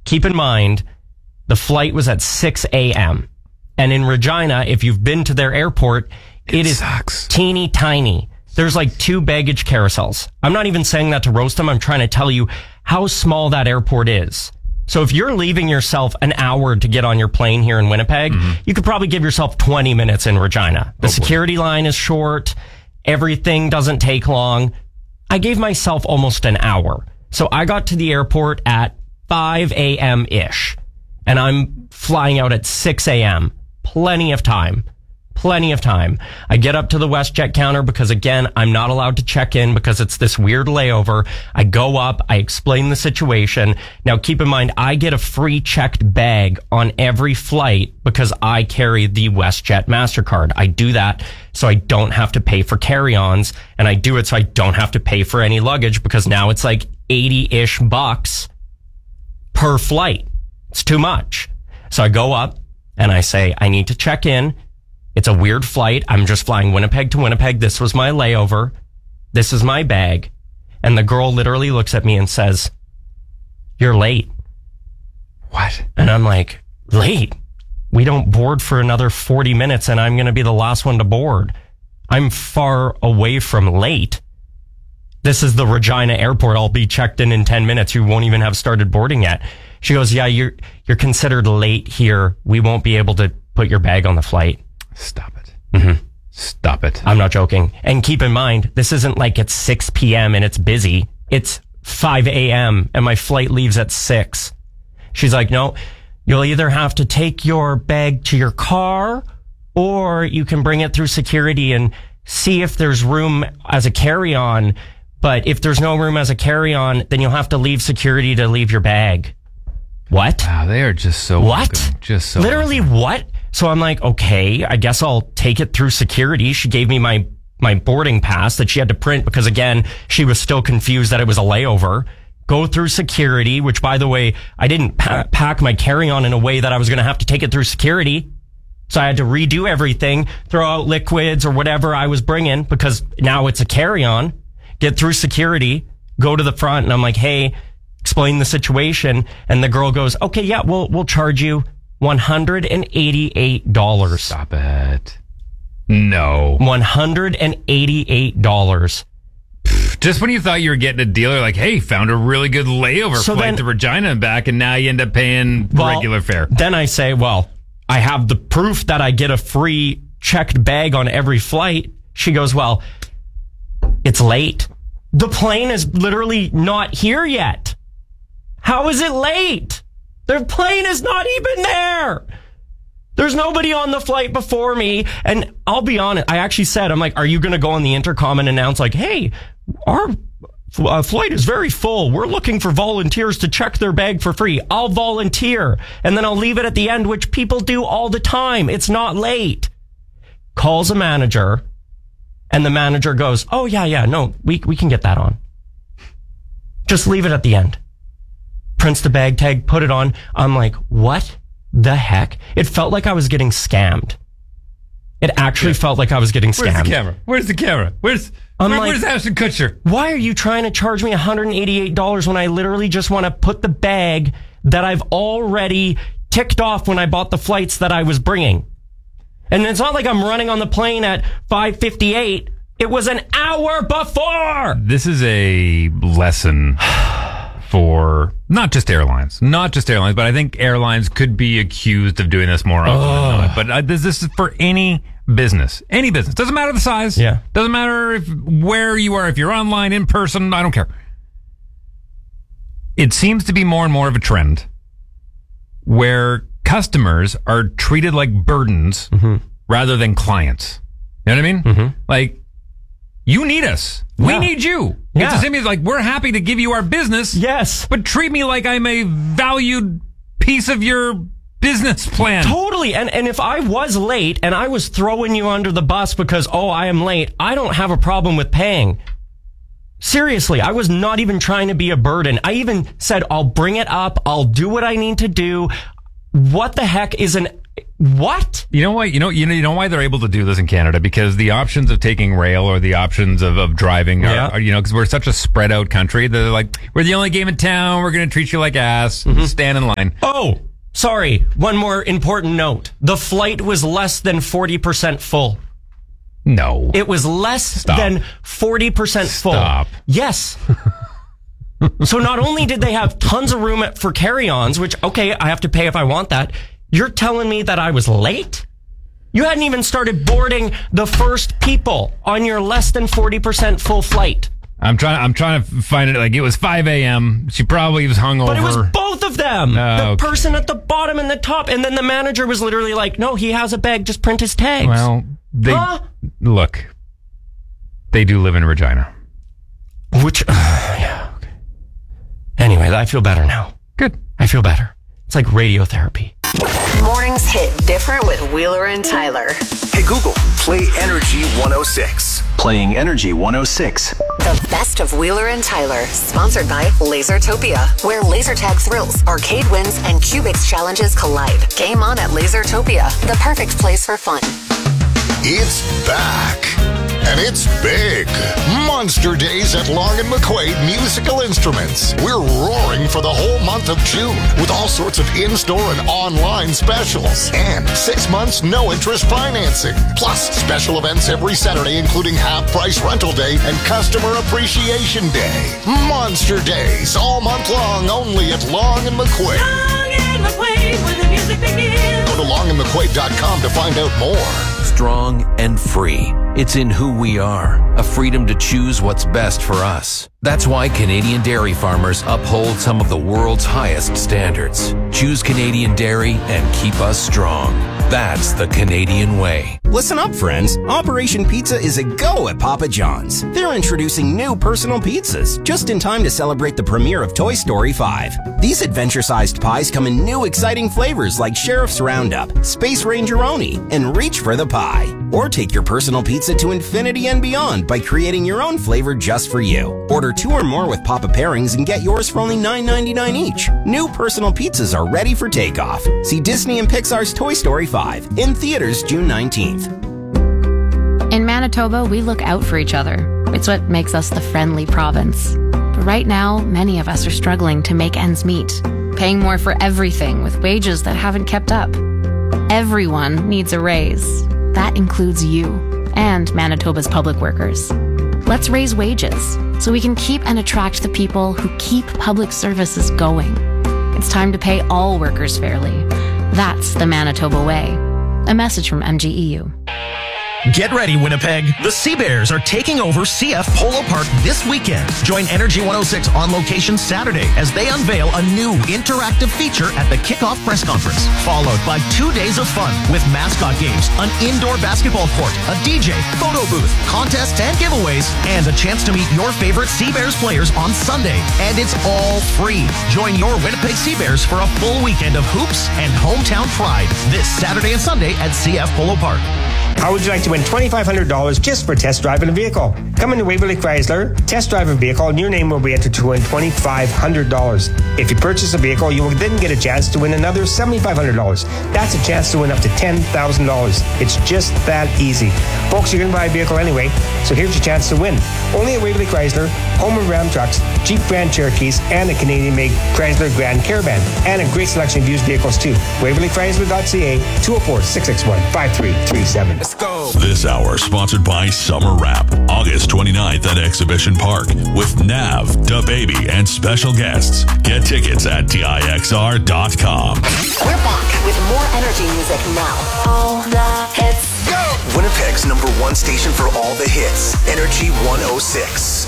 keep in mind, the flight was at 6 a.m. And in Regina, if you've been to their airport, it is teeny tiny. There's like 2 baggage carousels. I'm not even saying that to roast them. I'm trying to tell you how small that airport is. So if you're leaving yourself an hour to get on your plane here in Winnipeg, you could probably give yourself 20 minutes in Regina. The security line is short. Everything doesn't take long. I gave myself almost an hour. So I got to the airport at 5 a.m.-ish. And I'm flying out at 6 a.m. Plenty of time. I get up to the WestJet counter because, again, I'm not allowed to check in because it's this weird layover. I go up. I explain the situation. Now, keep in mind, I get a free checked bag on every flight because I carry the WestJet MasterCard. I do that so I don't have to pay for carry-ons, and I do it so I don't have to pay for any luggage because now it's like 80-ish bucks per flight. It's too much. So I go up and I say, I need to check in. It's a weird flight. I'm just flying Winnipeg to Winnipeg. This was my layover. This is my bag. And the girl literally looks at me and says, "You're late." What? And I'm like, late? We don't board for another 40 minutes and I'm going to be the last one to board. I'm far away from late. This is the Regina airport. I'll be checked in 10 minutes. You won't even have started boarding yet. She goes, "Yeah, you're considered late here. We won't be able to put your bag on the flight." Stop it. Stop it. I'm not joking. And keep in mind, this isn't like it's 6 p.m. and it's busy. It's 5 a.m. and my flight leaves at 6. She's like, "No, you'll either have to take your bag to your car or you can bring it through security and see if there's room as a carry-on. But if there's no room as a carry-on, then you'll have to leave security to leave your bag." What? Wow, they are just so what? Welcome. Just so literally welcome. What? So I'm like, okay, I guess I'll take it through security. She gave me my boarding pass that she had to print because, again, she was still confused that it was a layover. Go through security, which, by the way, I didn't pack my carry-on in a way that I was going to have to take it through security. So I had to redo everything, throw out liquids or whatever I was bringing because now it's a carry-on. Get through security, go to the front, and I'm like, "Hey, explain the situation." And the girl goes, "Okay, yeah, we'll charge you $188. Stop it. No. $188. Just when you thought you were getting a deal, like, "Hey, found a really good layover flight to Regina and back," and now you end up paying regular fare. Then I say, well, I have the proof that I get a free checked bag on every flight. She goes, "Well, it's late. The plane is literally not here yet. How is it late? The plane is not even there. There's nobody on the flight before me." And I'll be honest, I actually said, I'm like, "Are you going to go on the intercom and announce like, hey, our flight is very full. We're looking for volunteers to check their bag for free." I'll volunteer and then I'll leave it at the end, which people do all the time. It's not late. Calls a manager and the manager goes, "Oh, yeah, no, we can get that on. Just leave it at the end." Prints the bag tag, put it on. I'm like, what the heck? It felt like I was getting scammed. It actually felt like I was getting scammed. Where's the camera? Where's Ashton Kutcher? Why are you trying to charge me $188 when I literally just want to put the bag that I've already ticked off when I bought the flights that I was bringing? And it's not like I'm running on the plane at 5:58. It was an hour before. This is a lesson for not just airlines, but I think airlines could be accused of doing this more often than not. But this is for any business. Doesn't matter the size. Yeah. Doesn't matter where you are, if you're online, in person, I don't care. It seems to be more and more of a trend where customers are treated like burdens rather than clients. You know what I mean? Like, you need us. Yeah. We need you. Yeah. It's the same as like, we're happy to give you our business. Yes. But treat me like I'm a valued piece of your business plan. Totally. And if I was late and I was throwing you under the bus because, I am late, I don't have a problem with paying. Seriously, I was not even trying to be a burden. I even said, I'll bring it up. I'll do what I need to do. What the heck is What? You know why? You know why they're able to do this in Canada? Because the options of taking rail or the options of driving are because we're such a spread out country that they're like, we're the only game in town. We're going to treat you like ass. Stand in line. Oh, sorry. One more important note. The flight was less than 40% full. No. It was less than 40% full. Stop. Yes. So not only did they have tons of room for carry-ons, which, okay, I have to pay if I want that. You're telling me that I was late? You hadn't even started boarding the first people on your less than 40% full flight. I'm trying to find it. Like, it was 5 a.m. She probably was hungover. But it was both of them. The person at the bottom and the top. And then the manager was literally like, no, he has a bag. Just print his tags. Well, look, they do live in Regina. Which, yeah. Okay. Anyway, I feel better now. Good. I feel better. It's like radiotherapy. Mornings hit different with Wheeler and Tyler. Hey Google, play Energy 106. Playing Energy 106. The best of Wheeler and Tyler, sponsored by Lasertopia, where laser tag thrills, arcade wins, and Cubix challenges collide. Game on at Lasertopia, the perfect place for fun. It's back. And it's big. Monster Days at Long & McQuaid Musical Instruments. We're roaring for the whole month of June with all sorts of in-store and online specials. And 6 months no-interest financing. Plus special events every Saturday, including half-price rental day and customer appreciation day. Monster Days all month long, only at Long & McQuaid. Long & McQuaid, where the music begins. Go to longandmcquaid.com to find out more. Strong and free. It's in who we are, a freedom to choose what's best for us. That's why Canadian dairy farmers uphold some of the world's highest standards. Choose Canadian dairy and keep us strong. That's the Canadian way. Listen up, friends. Operation Pizza is a go at Papa John's. They're introducing new personal pizzas just in time to celebrate the premiere of Toy Story 5. These adventure-sized pies come in new exciting flavors like Sheriff's Roundup, Space Ranger-oni, and Reach for the Pie. Or take your personal pizza to infinity and beyond by creating your own flavor just for you. Order 2 or more with Papa Pairings and get yours for only $9.99 each. New personal pizzas are ready for takeoff. See Disney and Pixar's Toy Story 5 in theaters June 19th. In Manitoba, we look out for each other. It's what makes us the friendly province. But right now, many of us are struggling to make ends meet, paying more for everything with wages that haven't kept up. Everyone needs a raise. That includes you and Manitoba's public workers. Let's raise wages so we can keep and attract the people who keep public services going. It's time to pay all workers fairly. That's the Manitoba way. A message from MGEU. Get ready, Winnipeg. The Sea Bears are taking over CF Polo Park this weekend. Join Energy 106 on location Saturday as they unveil a new interactive feature at the kickoff press conference, followed by 2 days of fun with mascot games, an indoor basketball court, a DJ, photo booth, contests and giveaways, and a chance to meet your favorite Sea Bears players on Sunday. And it's all free. Join your Winnipeg Sea Bears for a full weekend of hoops and hometown pride this Saturday and Sunday at CF Polo Park. How would you like to win $2,500 just for test driving a vehicle? Come into Waverly Chrysler, test drive a vehicle, and your name will be entered to win $2,500. If you purchase a vehicle, you will then get a chance to win another $7,500. That's a chance to win up to $10,000. It's just that easy. Folks, you're going to buy a vehicle anyway, so here's your chance to win. Only at Waverly Chrysler, home and Ram trucks, Jeep Grand Cherokees, and a Canadian-made Chrysler Grand Caravan, and a great selection of used vehicles too. WaverlyChrysler.ca, 204-661-5337. Let's go. This hour sponsored by Summer Wrap, August 29th at Exhibition Park with Nav, DaBaby, and special guests. Get tickets at TIXR.com. We're back with more energy music now. All the hits. Go! Winnipeg's #1 station for all the hits. Energy 106.